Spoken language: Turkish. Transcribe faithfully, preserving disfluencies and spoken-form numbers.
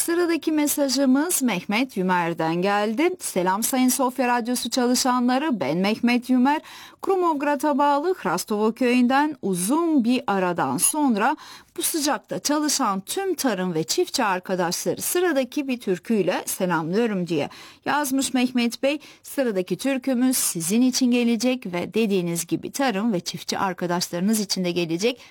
Sıradaki mesajımız Mehmet Yümer'den geldi. Selam Sayın Sofya Radyosu çalışanları, ben Mehmet Yümer. Krumovgrad'a bağlı Hrastovo köyünden uzun bir aradan sonra bu sıcakta çalışan tüm tarım ve çiftçi arkadaşları sıradaki bir türküyle selamlıyorum diye yazmış Mehmet Bey. Sıradaki türkümüz sizin için gelecek ve dediğiniz gibi tarım ve çiftçi arkadaşlarınız için de gelecek.